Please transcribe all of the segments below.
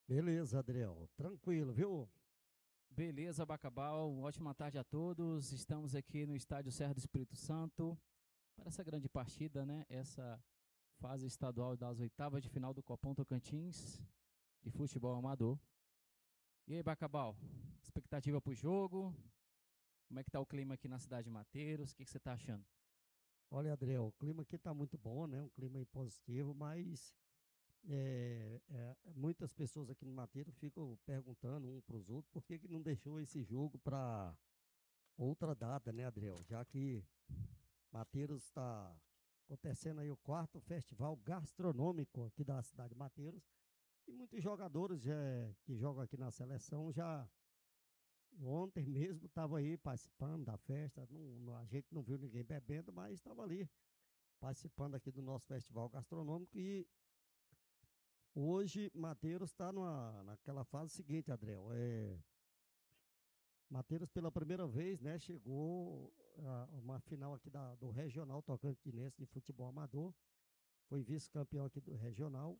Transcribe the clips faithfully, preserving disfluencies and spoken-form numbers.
Beleza, Adriel. Tranquilo, viu? Beleza, Bacabal. Uma ótima tarde a todos. Estamos aqui no estádio Serra do Espírito Santo para essa grande partida, né? Essa fase estadual das oitavas de final do Copom Tocantins de futebol amador. E aí, Bacabal? Expectativa para o jogo? Como é que tá o clima aqui na cidade de Mateiros? O que, que você tá achando? Olha, Adriel, o clima aqui tá muito bom, né? Um clima aí positivo, mas é, é, muitas pessoas aqui no Mateiro ficam perguntando um para os outros por que que não deixou esse jogo para outra data, né, Adriel? Já que Mateiros está acontecendo aí o quarto festival gastronômico aqui da cidade de Mateiros e muitos jogadores é, que jogam aqui na seleção já ontem mesmo estava aí participando da festa. Não, não- a gente não viu ninguém bebendo, mas estava ali participando aqui do nosso festival gastronômico. E hoje Mateiros está naquela fase seguinte, Adriel. É, Mateiros pela primeira vez, né, chegou a uma final aqui da, do Regional Tocantinense de Futebol Amador. Foi vice-campeão aqui do Regional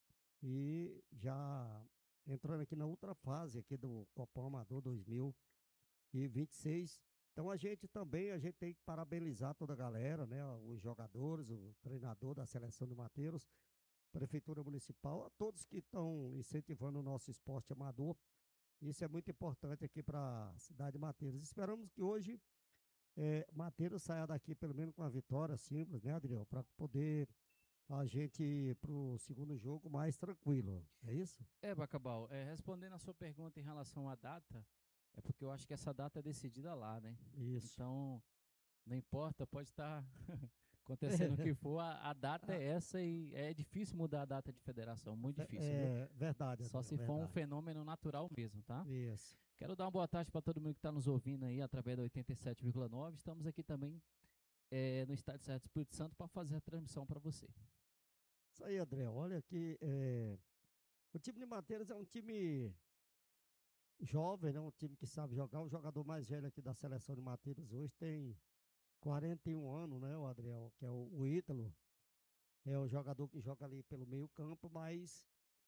e já entrando aqui na outra fase aqui do Copom Amador dois mil e vinte e seis. Então a gente também, a gente tem que parabenizar toda a galera, né? Os jogadores, o treinador da seleção do Mateiros, Prefeitura Municipal, a todos que estão incentivando o nosso esporte amador. Isso é muito importante aqui para a cidade de Mateiros. Esperamos que hoje é, Mateiros saia daqui pelo menos com uma vitória simples, né, Adriel? Para poder a gente ir para o segundo jogo mais tranquilo. É isso? É, Bacabal, é, respondendo a sua pergunta em relação à data, é porque eu acho que essa data é decidida lá, né? Isso. Então, não importa, pode estar acontecendo o que for, a, a data Ah, é essa e é difícil mudar a data de federação, muito difícil, viu? é verdade, Só Adriel, se for um verdade. fenômeno natural mesmo, tá? Isso. Quero dar uma boa tarde para todo mundo que está nos ouvindo aí através da oitenta e sete vírgula nove. Estamos aqui também é, no Estádio Certo Espírito Santo para fazer a transmissão para você. Isso aí, André. Olha que é, o time de Mateiros é um time jovem, né? Um time que sabe jogar. O jogador mais velho aqui da seleção de Mateiros hoje tem quarenta e um anos, né, o Adriel, que é o, o Ítalo. É o jogador que joga ali pelo meio campo, mas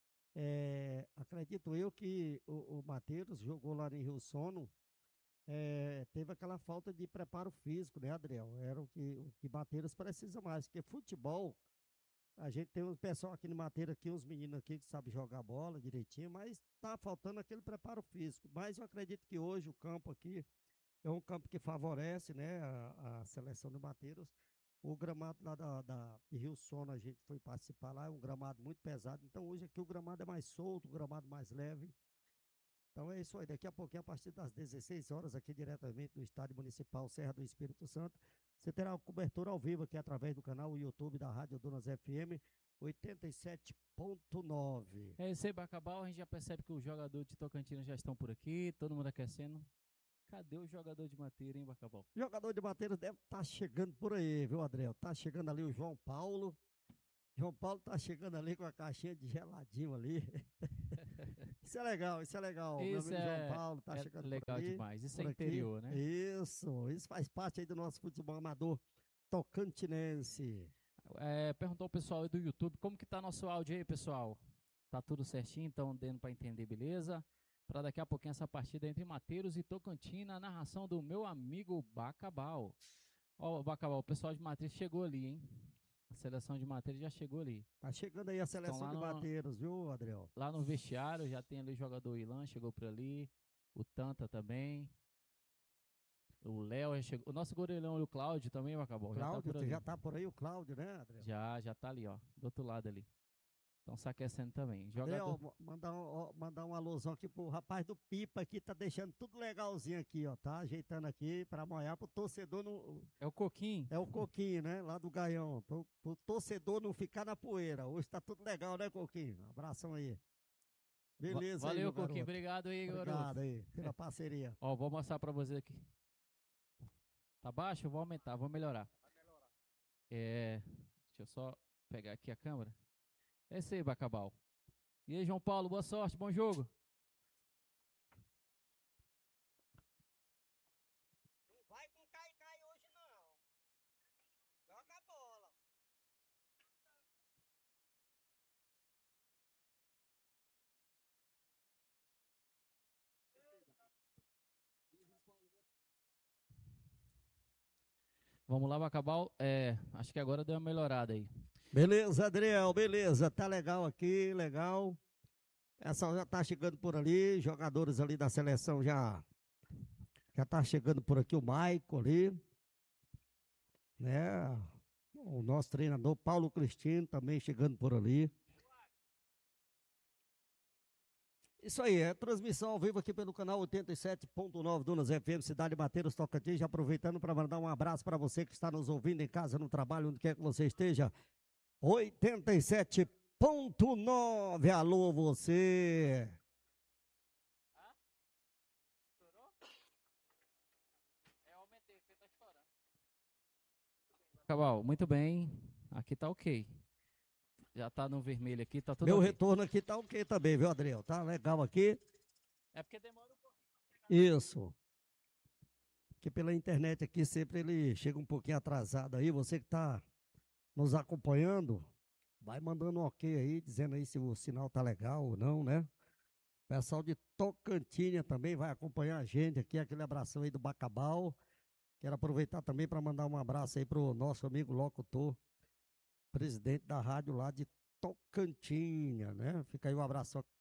é, acredito eu que o, o Mateiros jogou lá em Rio Sono, é, teve aquela falta de preparo físico, né, Adriel? Era o que, o que Mateiros precisa mais, porque futebol. A gente tem um pessoal aqui no Mateiro, aqui, uns meninos aqui que sabem jogar bola direitinho, mas tá faltando aquele preparo físico. Mas eu acredito que hoje o campo aqui é um campo que favorece, né, a, a seleção do Mateiros. O gramado lá da, da de Rio Sono, a gente foi participar lá, é um gramado muito pesado. Então hoje aqui o gramado é mais solto, o gramado mais leve. Então é isso aí. Daqui a pouquinho, a partir das dezesseis horas, aqui diretamente do Estádio Municipal Serra do Espírito Santo, você terá a cobertura ao vivo aqui através do canal YouTube da Rádio Donas F M oitenta e sete ponto nove. É isso aí, Bacabal. A gente já percebe que os jogadores de Tocantins já estão por aqui, todo mundo aquecendo. Cadê o jogador de Mateira, hein, Bacabal? Jogador de Mateiros deve estar chegando por aí, viu, Adriel? Tá chegando ali o João Paulo. João Paulo tá chegando ali com a caixinha de geladinho ali. Isso é legal, isso é legal. Meu Isso amigo João é, Paulo tá é chegando por legal ali, demais. Isso é por aqui. interior, né? Isso, isso faz parte aí do nosso futebol amador tocantinense. É, perguntou o pessoal aí do YouTube como que tá nosso áudio aí, pessoal. Tá tudo certinho, então dando para entender, beleza? Para daqui a pouquinho essa partida entre Mateiros e Tocantina, a narração do meu amigo Bacabal. Ó, o Bacabal, o pessoal de Matriz chegou ali, hein? A seleção de Matriz já chegou ali. Tá chegando aí a Estão seleção lá de no, Mateiros, viu, Adriel? lá no vestiário, já tem ali o jogador Ilan, chegou por ali. O Tanta também. O Léo já chegou. O nosso goleirão e o Cláudio também, Bacabal, já tá Cláudio, por tu já ali. tá por aí, o Cláudio, né, Adriel? Já, já tá ali, ó. Do outro lado ali. Estão se aquecendo também. Adriel, Jogador. mo- mandar um, ó, mandar um alusão aqui pro rapaz do Pipa aqui, tá deixando tudo legalzinho aqui, ó, tá ajeitando aqui pra molhar pro torcedor não. É o Coquinho. É o Coquinho, né, lá do Gaião, pro, pro torcedor não ficar na poeira. Hoje tá tudo legal, né, Coquinho? Um abração aí. Va- Beleza aí, Valeu, meu Coquinho. garoto. Obrigado aí, garoto. Obrigado aí pela parceria. Ó, vou mostrar pra você aqui. Tá baixo? Eu vou aumentar, vou melhorar. É. Deixa eu só pegar aqui a câmera. É isso aí, Bacabal. E aí, João Paulo, boa sorte, bom jogo. Não vai com cai-cai hoje, não. Joga a bola. Vamos lá, Bacabal. É, acho que agora deu uma melhorada aí. Beleza, Adriel, beleza. Tá legal aqui, legal. Essa já tá chegando por ali, jogadores ali da seleção já já tá chegando por aqui, o Maico ali, né? O nosso treinador Paulo Cristino também chegando por ali. Isso aí, é transmissão ao vivo aqui pelo canal oitenta e sete ponto nove Dunas F M, Cidade Bateiros, Tocantins. Já aproveitando para mandar um abraço para você que está nos ouvindo em casa, no trabalho, onde quer que você esteja. oitenta e sete ponto nove, alô você. Bacabal, muito bem. Aqui tá ok. Já tá no vermelho aqui, tá tudo Meu ok. retorno aqui tá ok também, viu, Adriel? Tá legal aqui. É porque demora um pouquinho. Isso. Porque pela internet aqui sempre ele chega um pouquinho atrasado aí. Você que tá nos acompanhando, vai mandando um ok aí, dizendo aí se o sinal tá legal ou não, né? O pessoal de Tocantinha também vai acompanhar a gente aqui. Aquele abração aí do Bacabal. Quero aproveitar também para mandar um abraço aí pro nosso amigo locutor, presidente da rádio lá de Tocantinha, né? Fica aí um abraço